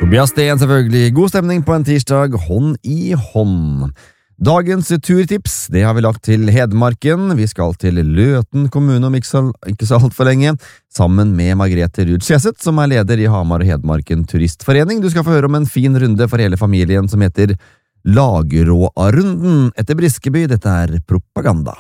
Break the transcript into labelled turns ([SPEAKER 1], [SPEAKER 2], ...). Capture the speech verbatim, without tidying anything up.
[SPEAKER 1] Tobias Steen selvfølgelig. God stemning på en tirsdag, hånd i hånd. Dagens turtips, det har vi lagt til Hedmarken. Vi skal til Løten kommune om ikke så, ikke så alt for lenge, sammen med Margrethe Ruud Skjeseth, som er leder i Hamar og Hedmarken turistforening. Du skal få høre om en fin runde for hele familien som heter Lageråarunden etter Briskeby. Dette er propaganda.